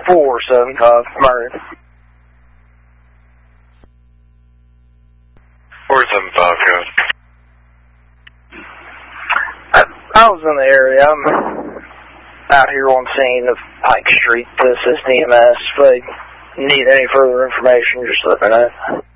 475 Murray. 475, good. I was in the area. I'm out here on scene of Pike Street. This is DMS. If they need any further information, just let me know.